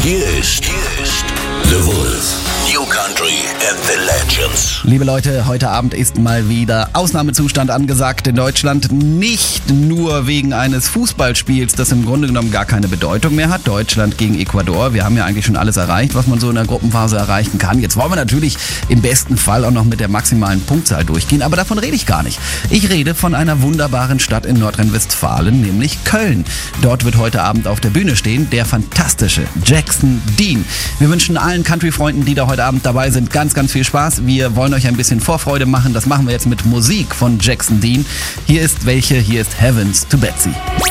Hier ist The Wolf. New Country and the Legends. Liebe Leute, heute Abend ist mal wieder Ausnahmezustand angesagt in Deutschland. Nicht nur wegen eines Fußballspiels, das im Grunde genommen gar keine Bedeutung mehr hat. Deutschland gegen Ecuador. Wir haben ja eigentlich schon alles erreicht, was man so in der Gruppenphase erreichen kann. Jetzt wollen wir natürlich im besten Fall auch noch mit der maximalen Punktzahl durchgehen. Aber davon rede ich gar nicht. Ich rede von einer wunderbaren Stadt in Nordrhein-Westfalen, nämlich Köln. Dort wird heute Abend auf der Bühne stehen der fantastische Jackson Dean. Wir wünschen allen Country-Freunden, die da heute Abend dabei sind, ganz, ganz viel Spaß. Wir wollen euch ein bisschen Vorfreude machen. Das machen wir jetzt mit Musik von Jackson Dean. Hier ist Heavens to Betsy.